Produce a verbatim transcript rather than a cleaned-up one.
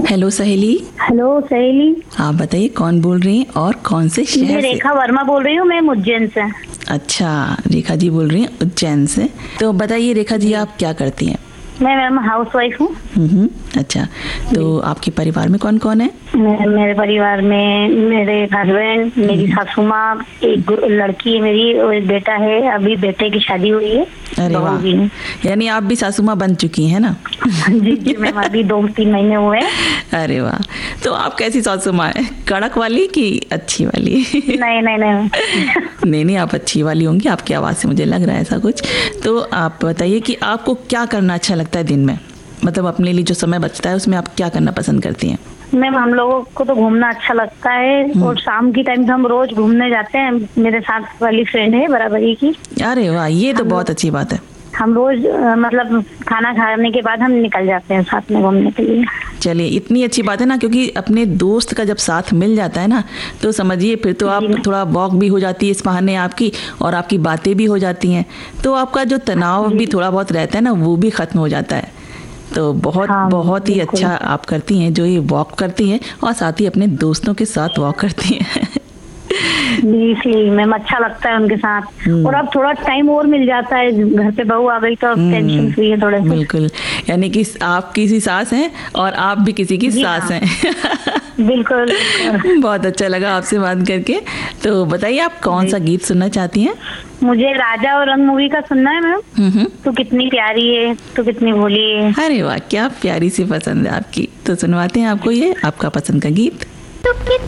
Hello सहेली। Hello सहेली। आप बताइए कौन बोल रही हैं और कौन से शहर से? रेखा वर्मा बोल रही हूँ, मैं उज्जैन से। अच्छा, रेखा जी बोल रही हैं उज्जैन से। तो बताइए रेखा जी, आप क्या करती हैं? मैं मैम हाउस वाइफ हूँ। हम्म, अच्छा। तो आपके परिवार में कौन कौन है? मेरे परिवार में मेरे हस्बैंड, मेरी सासू माँ, एक लड़की है मेरी और एक बेटा है। अभी बेटे की शादी हुई है। अरे वाह, यानी आप भी सासू माँ बन चुकी हैं ना? जी जी मैम, अभी दो तीन महीने हुए। अरे वाह, तो आप कैसी सासू माँ है? कड़क वाली कि अच्छी वाली? नहीं नहीं नहीं नहीं नहीं, आप अच्छी वाली होंगी, आपकी आवाज़ से मुझे लग रहा है ऐसा कुछ। तो आप बताइए कि आपको क्या करना अच्छा लगता है दिन में, मतलब अपने लिए जो समय बचता है उसमें आप क्या करना पसंद करती हैं? मैम हम लोगों को तो घूमना अच्छा लगता है और शाम की टाइम हम रोज घूमने जाते हैं। मेरे साथ वाली फ्रेंड है बराबरी की। अरे वाह, ये तो बहुत अच्छी बात है। हम रोज मतलब खाना खाने के बाद हम निकल जाते हैं साथ में घूमने के लिए। चलिए, इतनी अच्छी बात है ना, क्योंकि अपने दोस्त का जब साथ मिल जाता है ना, तो समझिए फिर तो आप थोड़ा वॉक भी हो जाती है इस बहाने आपकी, और आपकी बातें भी हो जाती हैं, तो आपका जो तनाव भी थोड़ा बहुत रहता है ना वो भी खत्म हो जाता है। तो बहुत हाँ, बहुत ही अच्छा आप करती हैं जो ये वॉक करती हैं और साथ ही अपने दोस्तों के साथ वॉक करती हैं। इसलिए मैम अच्छा लगता है उनके साथ। और अब थोड़ा टाइम और मिल जाता है, घर पे बहू आ गई तो अब टेंशन फ्री है थोड़े से। बिल्कुल, यानी कि आप किसी सास हैं और आप भी किसी की सास हैं। बिल्कुल। बहुत अच्छा लगा आपसे बात करके। तो बताइए आप कौन सा गीत सुनना चाहती हैं? मुझे राजा और रंग मूवी का सुनना है मैम। तू कितनी प्यारी है, तू कितनी भोली है। अरे वाह, क्या प्यारी सी पसंद है आपकी। तो सुनवाते हैं आपको ये आपका पसंद का गीत। तू